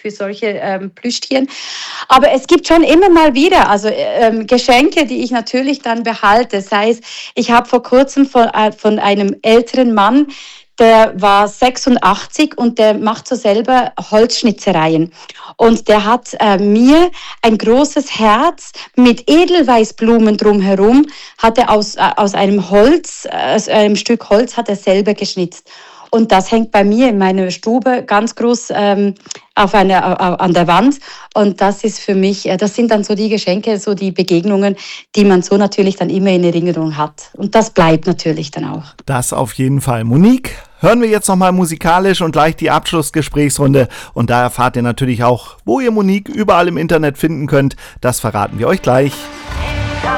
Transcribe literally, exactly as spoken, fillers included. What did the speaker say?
für solche ähm, Plüschtieren. Aber es gibt schon immer mal wieder also ähm, Geschenke, die ich natürlich dann behalte. Sei es, ich habe vor kurzem von, äh, von einem älteren Mann, der war sechsundachtzig und der macht so selber Holzschnitzereien. Und der hat äh, mir ein großes Herz mit Edelweißblumen drumherum, hat er aus, äh, aus einem Holz, äh, aus einem Stück Holz hat er selber geschnitzt. Und das hängt bei mir in meiner Stube ganz groß ähm, auf einer, äh, an der Wand. Und das ist für mich, äh, das sind dann so die Geschenke, so die Begegnungen, die man so natürlich dann immer in Erinnerung hat. Und das bleibt natürlich dann auch. Das auf jeden Fall. Monique, hören wir jetzt nochmal musikalisch und gleich die Abschlussgesprächsrunde. Und da erfahrt ihr natürlich auch, wo ihr Monique überall im Internet finden könnt. Das verraten wir euch gleich.